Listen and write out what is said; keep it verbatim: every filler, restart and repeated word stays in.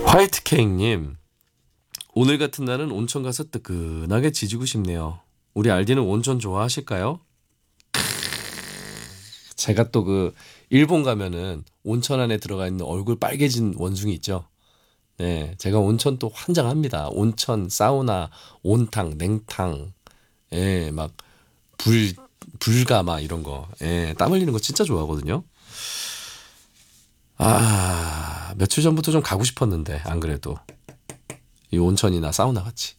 화이트 케이크님, 오늘 같은 날은 온천 가서 뜨끈하게 지지고 싶네요. 우리 알디는 온천 좋아하실까요? 제가 또 그 일본 가면은 온천 안에 들어가 있는 얼굴 빨개진 원숭이 있죠. 네, 제가 온천 또 환장합니다. 온천, 사우나, 온탕, 냉탕, 예, 막 불, 불가마 이런 거, 예, 땀 흘리는 거 진짜 좋아하거든요. 아, 며칠 전부터 좀 가고 싶었는데 안 그래도 이 온천이나 사우나 같이.